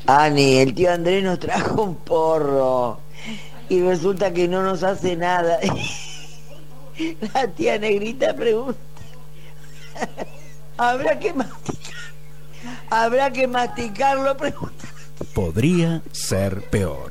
Ani, el tío Andrés nos trajo un porro y resulta que no nos hace nada. La tía Negrita pregunta, ¿habrá que masticar? ¿Habrá que masticarlo? Pregunta. Podría ser peor.